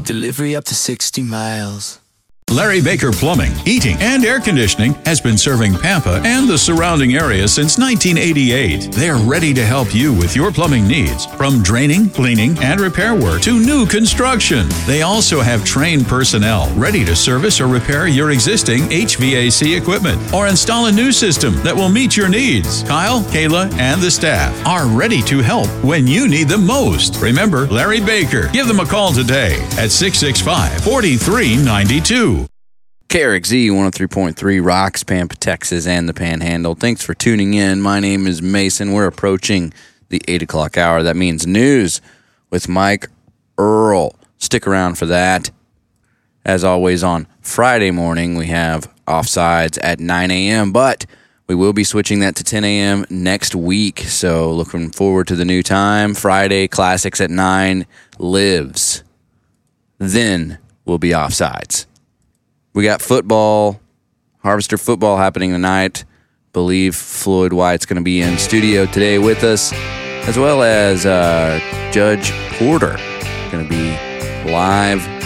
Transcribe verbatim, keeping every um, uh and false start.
Delivery up to sixty miles. Larry Baker Plumbing, Heating, and Air Conditioning has been serving Pampa and the surrounding area since nineteen eighty-eight. They're ready to help you with your plumbing needs, from draining, cleaning, and repair work to new construction. They also have trained personnel ready to service or repair your existing H V A C equipment or install a new system that will meet your needs. Kyle, Kayla, and the staff are ready to help when you need them most. Remember Larry Baker. Give them a call today at six six five, four three nine two. K R X Z one oh three point three rocks Pampa, Texas, and the Panhandle. Thanks for tuning in. My name is Mason. We're approaching the eight o'clock hour. That means news with Mike Earl. Stick around for that. As always, on Friday morning, we have Offsides at nine a.m., but we will be switching that to ten a.m. next week. So looking forward to the new time. Friday, Classics at nine lives. Then we'll be Offsides. We got football, Harvester football happening tonight. Believe Floyd White's going to be in studio today with us, as well as uh, Judge Porter going to be live